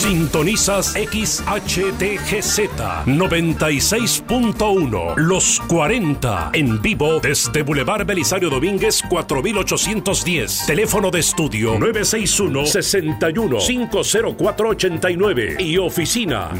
Sintonizas XHTGZ 96.1 Los 40 en vivo desde Boulevard Belisario Domínguez 4810. Teléfono de estudio 961-61-50489 y oficina